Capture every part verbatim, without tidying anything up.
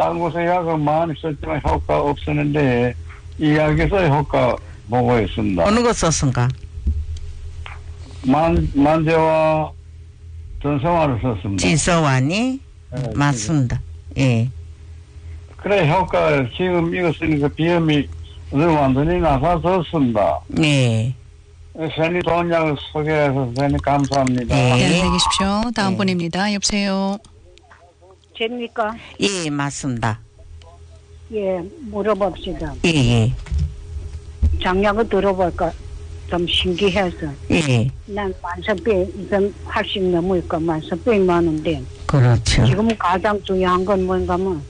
다른 곳에 약을 많이 썼지만 효과 없었는데 이 약에서 효과 보고 있습니다. 어느 거 썼습니까? 만, 만재와 전성화를 썼습니다. 지서환이? 네, 맞습니다. 예. 그래 효과 지금 이거 쓰니까 비염이 완전히 나사졌습니다. 네. 선이 좋은 약을 소개해서 선이 감사합니다. 네. 네, 안녕히 계십시오. 다음 네. 분입니다. 여보세요. 됩니까? 예, 맞습니다. 예, 물어봅시다. 예, 예. 장약을 들어볼까? 좀 신기해서. 예. 난 만성병, 이건 팔십 넘으니까 만성병이 많은데, 그렇죠. 지금 가장 중요한 건 뭔가 하면,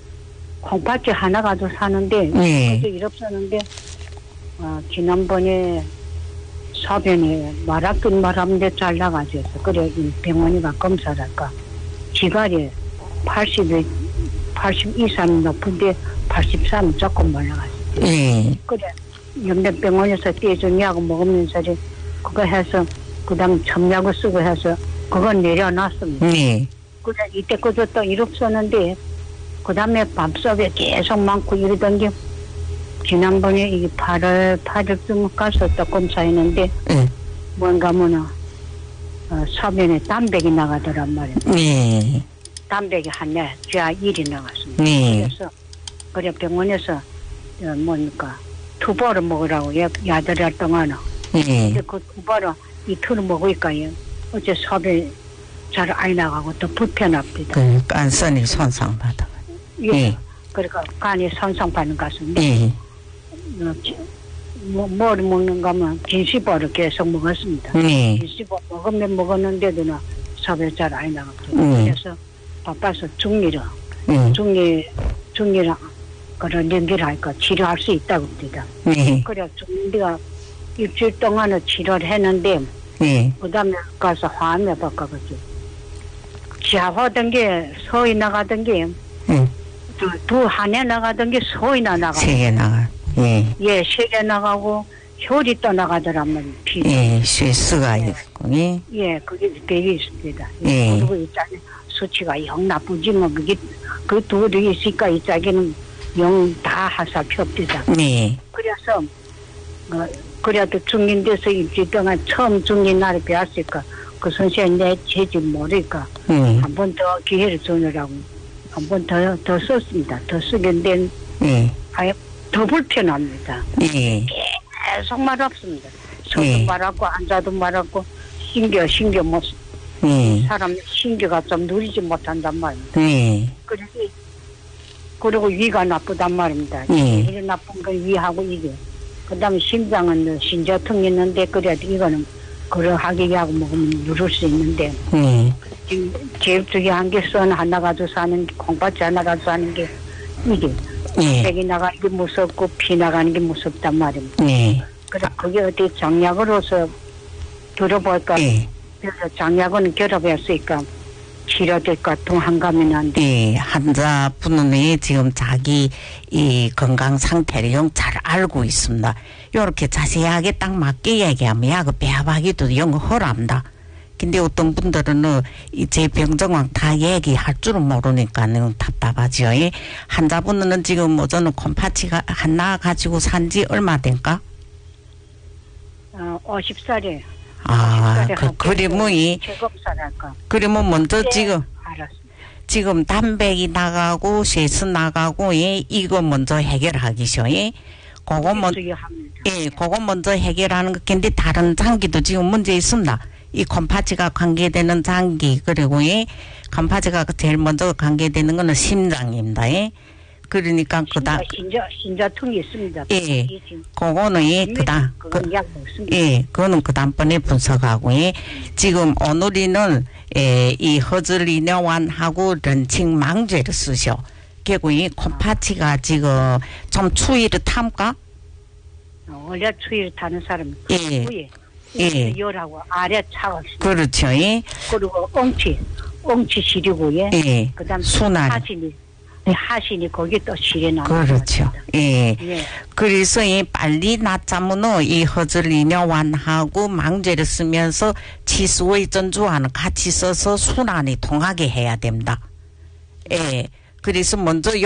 콩팥이 하나 가지고 사는데, 예. 그저 일 없었는데, 어, 지난번에 사변에 말았긴 말았는데 잘 나가져서, 그래, 이 병원에 가 검사를 할까. 지갈이 팔십에, 팔십 이상이 높은데, 팔십삼은 조금 올라갔어요. 예. 그래, 연변병원에서 떼준 약을 먹으면서 그거 해서 그다음 첨약을 쓰고 해서 그거 내려놨습니다. 네. 그래 이때 그저 또 일 없었는데 그다음에 밤속에 계속 많고 이러던 게 지난번에 이 팔월 팔월쯤 가서 또 검사했는데 예. 뭔가 뭐나 어, 소변에 담백이 나가더란 말이에요. 네. 담백이 한내 쥐아 일이 나갔습니다. 네. 그래서 그래 병원에서 어, 뭡니까 투보를 먹으라고 야들할 동안은. 예. 근데 그 투보를 이틀을 먹으니까요. 어째 소변이 잘 안 나가고 또 불편합니다. 그 간선이 손상받아. 예. 예. 그러니까 간이 손상받는 것 같습니다. 예. 어, 지- 뭐, 뭐를 먹는가 하면 진시보를 계속 먹었습니다. 네. 진시보 먹으면 먹었는데도 소변이 잘 안 나가고. 음. 그래서 바빠서 중리를, 예. 중리, 중리랑 그런 연결할까 치료할 수 있다고 합니다. 네. 그래 중리가 일주일 동안은 치료를 했는데 예. 그 다음에 가서 화암에 바꿔가지고 자화던 게 소이 나가던 게 예. 두, 두 한해 나가던 게 소이나 나가고 세개 나가. 예. 예, 세개 나가고 혈이 또 나가더란 말이에요. 피. 예. 쇠스가 있고. 예. 예, 그게 되게 있습니다. 예. 그리고 이 짝에 수치가 영 나쁘지만 그게 그 둘이 있으니까 이 짝에는 영 다 하살 필요 없다. 네. 그래서 어, 그래도 중인 데서 일주일 동안 처음 중인 날에 배웠으니까 그 선생님 내 재질 모르니까 예. 한 번 더 기회를 주느라고 한 번 더 더 썼습니다. 더 쓰겠는데 예. 아예 더 불편합니다. 예. 계속 말았습니다. 서도 예. 말았고 앉아도 말았고 신경 신경 못 예. 사람 신경가 좀 누리지 못한단 말입니다. 예. 그래서 그리고 위가 나쁘단 말입니다. 예. 제일 나쁜 건 위하고 이게. 그다음에 심장은 신저통 있는데 그래도 이거는 그러하게 하고 먹으면 누를 수 있는데 예. 지금 제일 중요한 게 선 하나 가지고 사는 게 콩팥이 하나 가지고 사는 게 이게 예. 색이 나가는 게 무섭고 피 나가는 게 무섭단 말입니다. 예. 그래 그게 어디 장약으로서 들어볼까? 예. 그래서 장약은 결합했으니까 치료될 것 같은 한감이 난데. 예, 환자분은 지금 자기 이 건강 상태를 영 잘 알고 있습니다. 요렇게 자세하게 딱 맞게 얘기하면 약을 배합하기도 영 허랍니다. 근데 어떤 분들은 제 병정황 다 얘기할 줄은 모르니까는 답답하죠. 예. 환자분은 지금 뭐 저는 콩팥이가 하나 가지고 산지 얼마 된가? 어, 오십 살에. 아, 그, 그러면 이, 재검사를 할까? 그러면 먼저 네, 지금, 알았습니다. 지금 담백이 나가고, 쇠스 나가고, 예, 이거 먼저 해결하기죠. 예. 그거 먼, 주의합니다. 예, 그거 먼저 해결하는 거, 근데 다른 장기도 지금 문제 있습니다. 이 콩팥이가 관계되는 장기, 그리고 예, 콩팥이가 제일 먼저 관계되는 거는 심장입니다. 예. 그러니까 그다, 신자 신자통이 있습니다. 예, 그거는 예, 그다, 그, 그건 약 먹습니다. 예, 그거는 그 다음번에 분석하고, 예. 지금 오늘이는, 예, 이 허즐리뇨환하고 런칭 망제를 쓰셔. 결국 이 콩팥이가 지금 좀 추위를 탐까? 어, 원래 추위를 타는 사람이 예. 위에 예. 열하고 아래 차가 그렇죠, 예. 그리고 엉치 엉치 시리고 예. 예. 그다음 순환. 하신이 하신이 거기 또 실에 나는 그렇죠. 예. 예. 그래서 이 빨리 낫자면은 이 허즐리뇨환하고 망제를 쓰면서 치수의 전주환을 같이 써서 순환이 통하게 해야 됩니다. 예. 그래서 먼저